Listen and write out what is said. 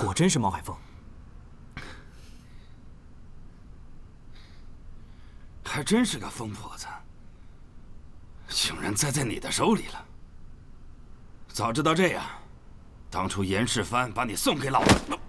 果真是毛海峰。 还真是个疯婆子，竟然栽在你的手里了。早知道这样，当初严世蕃把你送给老子。